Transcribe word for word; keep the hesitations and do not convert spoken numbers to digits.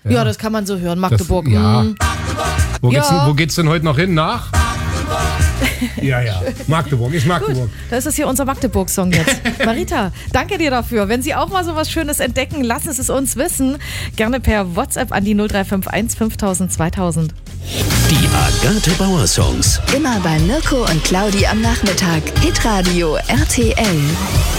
Ja, Ja. das kann man so hören, Magdeburg. Das, ja. Mm. Wo, geht's Ja. denn, wo geht's denn heute noch hin? Nach? Ja, ja. Magdeburg, ist Magdeburg. Gut, das ist hier unser Magdeburg-Song jetzt. Marita, danke dir dafür. Wenn Sie auch mal so was Schönes entdecken, lassen Sie es uns wissen. Gerne per WhatsApp an die null drei fünf eins fünftausend zweitausend. Die Agathe Bauer Songs. Immer bei Mirko und Claudi am Nachmittag. Hitradio R T L.